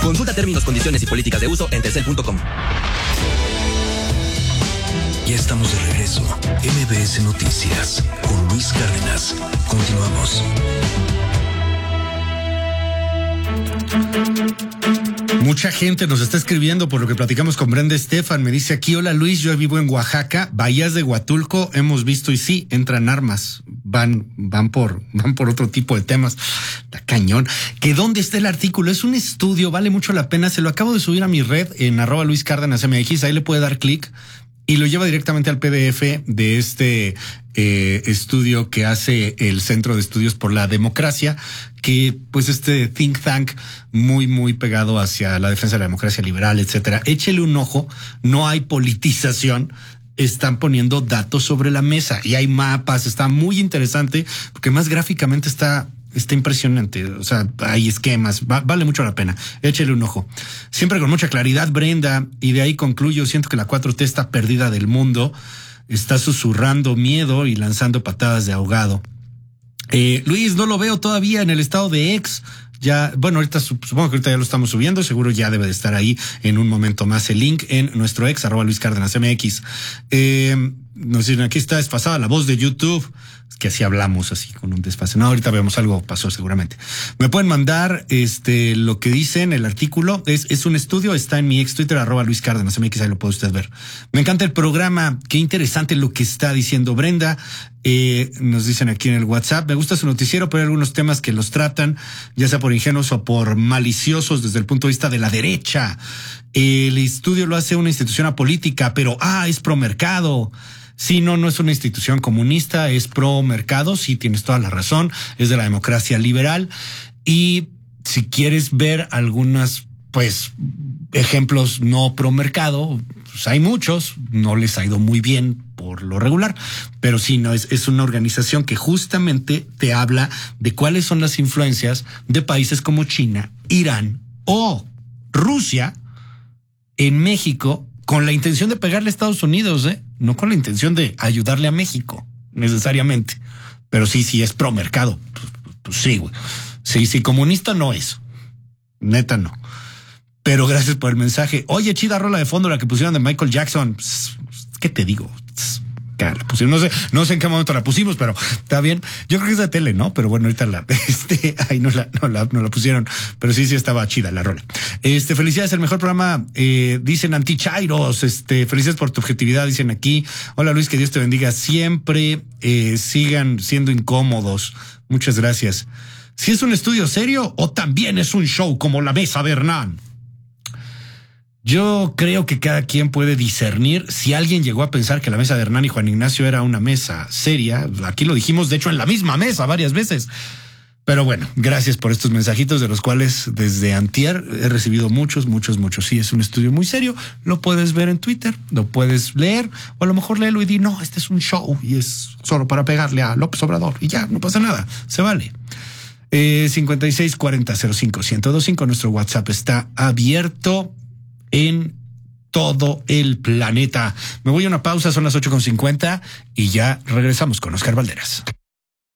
Consulta términos, condiciones y políticas de uso en telcel.com. Ya estamos de regreso. MBS Noticias con Luis Cárdenas. Continuamos. Mucha gente nos está escribiendo por lo que platicamos con Brenda Estefan. Me dice aquí: hola Luis, yo vivo en Oaxaca, Bahías de Huatulco, hemos visto y sí, entran armas, van por otro tipo de temas. Está cañón. ¿Que dónde está el artículo? Es un estudio, vale mucho la pena, se lo acabo de subir a mi red en @LuisCárdenasMX, ahí le puede dar clic y lo lleva directamente al PDF de este estudio que hace el Centro de Estudios por la Democracia, que pues este think tank muy pegado hacia la defensa de la democracia liberal, etcétera. Échele un ojo, no hay politización, están poniendo datos sobre la mesa y hay mapas, está muy interesante porque más gráficamente está impresionante, o sea, hay esquemas, vale mucho la pena, échele un ojo. Siempre con mucha claridad, Brenda, y de ahí concluyo, siento que la 4T está perdida del mundo, está susurrando miedo y lanzando patadas de ahogado. Luis, no lo veo todavía en el estado de ex. Ya, bueno, ahorita supongo que ahorita ya lo estamos subiendo, seguro ya debe de estar ahí en un momento más el link en nuestro ex, @LuisCárdenasMX. Nos dicen, aquí está desfasada la voz de YouTube. Es que así hablamos, así con un desfase. No, ahorita vemos algo pasó seguramente. Me pueden mandar lo que dicen, el artículo. Es un estudio, está en mi ex Twitter, @LuisCárdenasMX, ahí lo puede usted ver. Me encanta el programa, qué interesante lo que está diciendo Brenda. Nos dicen aquí en el WhatsApp, me gusta su noticiero, pero hay algunos temas que los tratan, ya sea por ingenuos o por maliciosos desde el punto de vista de la derecha. El estudio lo hace una institución apolítica, pero es pro mercado. Sí, no es una institución comunista, es pro mercado, sí, tienes toda la razón, es de la democracia liberal. Y si quieres ver algunas, pues, ejemplos no pro mercado, pues hay muchos, no les ha ido muy bien por lo regular, pero sí, no, es una organización que justamente te habla de cuáles son las influencias de países como China, Irán o Rusia en México, con la intención de pegarle a Estados Unidos, no con la intención de ayudarle a México, necesariamente. Pero sí es pro mercado. Pues sí, güey. Sí, comunista no es. Neta no. Pero gracias por el mensaje. Oye, chida rola de fondo la que pusieron de Michael Jackson. ¿Qué te digo? La pusieron, no sé en qué momento la pusimos, pero está bien. Yo creo que es de tele, ¿no? Pero bueno, ahorita ahí no la pusieron, pero sí estaba chida la rola. Felicidades, el mejor programa, dicen anti-chairos, felicidades por tu objetividad, dicen aquí. Hola Luis, que Dios te bendiga siempre, sigan siendo incómodos. Muchas gracias. ¿Si es un estudio serio o también es un show como la mesa de Hernán? Yo creo que cada quien puede discernir. Si alguien llegó a pensar que la mesa de Hernán y Juan Ignacio era una mesa seria, aquí lo dijimos, de hecho, en la misma mesa varias veces. Pero bueno, gracias por estos mensajitos, de los cuales desde antier he recibido muchos. Sí, es un estudio muy serio. Lo puedes ver en Twitter, lo puedes leer, o a lo mejor léelo y di, no, este es un show y es solo para pegarle a López Obrador. Y ya, no pasa nada, se vale. 5640051025, nuestro WhatsApp está abierto en todo el planeta. Me voy a una pausa, son las 8:50 y ya regresamos con Oscar Valderas.